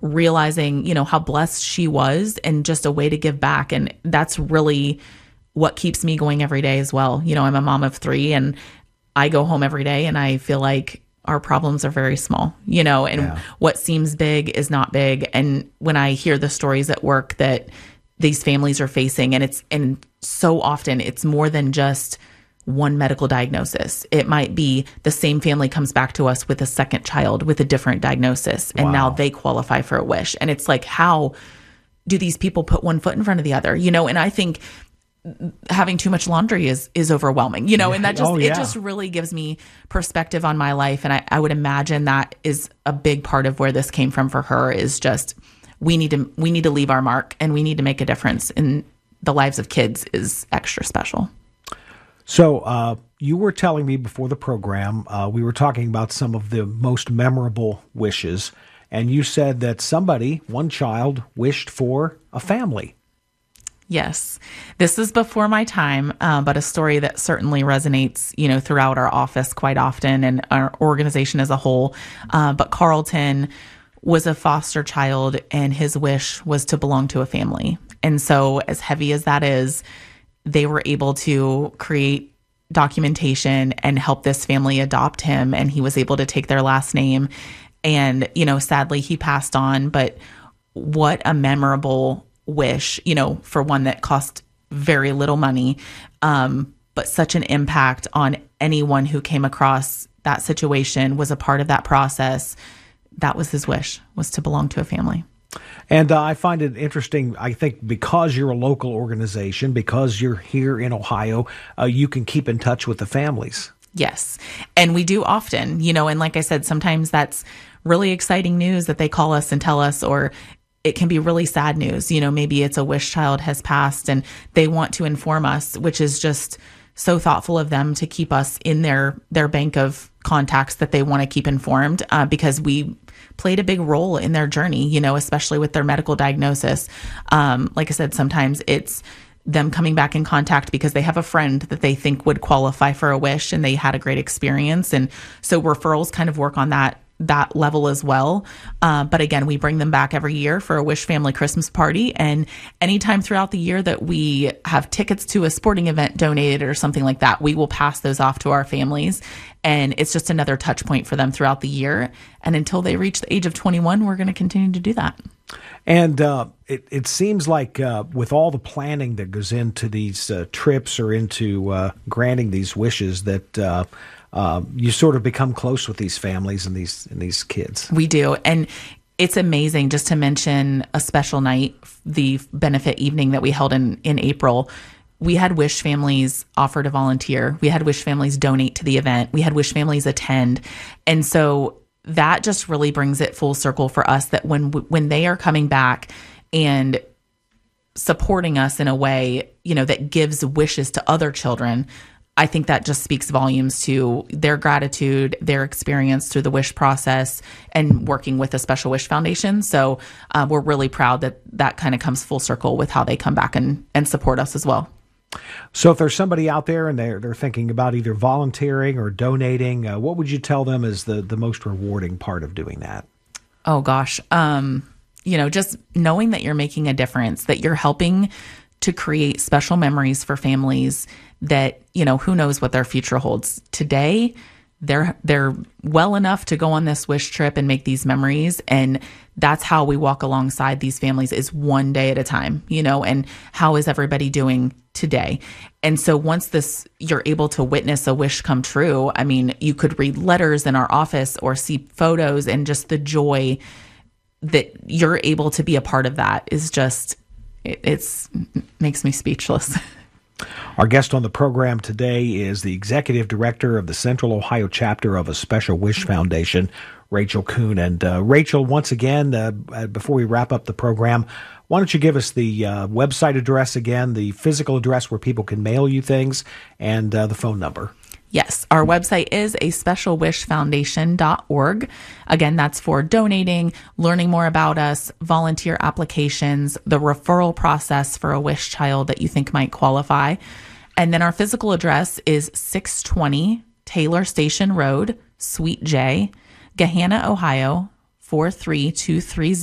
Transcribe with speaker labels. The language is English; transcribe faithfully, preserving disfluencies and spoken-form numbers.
Speaker 1: realizing, you know, how blessed she was and just a way to give back. And that's really what keeps me going every day as well. You know, I'm a mom of three and I go home every day and I feel like our problems are very small, you know, and yeah. what seems big is not big. And when I hear the stories at work that these families are facing, and it's, and so often it's more than just one medical diagnosis. It might be the same family comes back to us with a second child with a different diagnosis, and wow. now they qualify for a wish. And it's like, how do these people put one foot in front of the other, you know? And I think having too much laundry is is overwhelming, you know, and that just oh, yeah. it just really gives me perspective on my life. And I, I would imagine that is a big part of where this came from for her, is just we need to we need to leave our mark and we need to make a difference in the lives of kids is extra special.
Speaker 2: So uh, you were telling me before the program, uh, we were talking about some of the most memorable wishes, and you said that somebody, one child, wished for a family.
Speaker 1: Yes. This is before my time, uh, but a story that certainly resonates, you know, throughout our office quite often and our organization as a whole. Uh, but Carlton was a foster child and his wish was to belong to a family. And so as heavy as that is, they were able to create documentation and help this family adopt him. And he was able to take their last name. And, you know, sadly he passed on, but what a memorable wish, you know, for one that cost very little money, um, but such an impact on anyone who came across that situation, was a part of that process. That was his wish, was to belong to a family.
Speaker 2: And uh, I find it interesting, I think, because you're a local organization, because you're here in Ohio, uh, you can keep in touch with the families.
Speaker 1: Yes. And we do often, you know, and like I said, sometimes that's really exciting news that they call us and tell us, or it can be really sad news. You know, maybe it's a wish child has passed and they want to inform us, which is just so thoughtful of them to keep us in their, their bank of contacts that they want to keep informed, uh, because we played a big role in their journey, you know, especially with their medical diagnosis. Um, like I said, sometimes it's them coming back in contact because they have a friend that they think would qualify for a wish and they had a great experience. And so referrals kind of work on that that level as well. Uh, but again, we bring them back every year for a Wish Family Christmas party. And anytime throughout the year that we have tickets to a sporting event donated or something like that, we will pass those off to our families. And it's just another touch point for them throughout the year. And until they reach the age of twenty-one, we're going to continue to do that.
Speaker 2: And uh, it, it seems like uh, with all the planning that goes into these uh, trips or into uh, granting these wishes, that uh, uh, you sort of become close with these families and these and these kids.
Speaker 1: We do. And it's amazing, just to mention a special night, the benefit evening that we held in, in April. We had Wish families offer to volunteer. We had Wish families donate to the event. We had Wish families attend. And so that just really brings it full circle for us, that when when they are coming back and supporting us in a way, you know, that gives wishes to other children, I think that just speaks volumes to their gratitude, their experience through the Wish process and working with the Special Wish Foundation. So uh, we're really proud that that kind of comes full circle with how they come back and, and support us as well.
Speaker 2: So if there's somebody out there and they're, they're thinking about either volunteering or donating, uh, what would you tell them is the, the most rewarding part of doing that?
Speaker 1: Oh, gosh. Um, you know, just knowing that you're making a difference, that you're helping to create special memories for families that, you know, who knows what their future holds. Today, they're they're well enough to go on this wish trip and make these memories. And that's how we walk alongside these families, is one day at a time, you know, and how is everybody doing today? And so once this, you're able to witness a wish come true, I mean, you could read letters in our office or see photos, and just the joy that you're able to be a part of that is just, it, it's makes me speechless.
Speaker 2: Our guest on the program today is the Executive Director of the Central Ohio Chapter of a Special Wish Foundation, Rachel Kuhn. And uh, Rachel, once again, uh, before we wrap up the program, why don't you give us the uh, website address again, the physical address where people can mail you things, and uh, the phone number?
Speaker 1: Yes, our website is a special wish foundation dot org. Again, that's for donating, learning more about us, volunteer applications, the referral process for a wish child that you think might qualify. And then our physical address is six twenty Taylor Station Road, Suite J, Gahanna, Ohio, four three two three zero.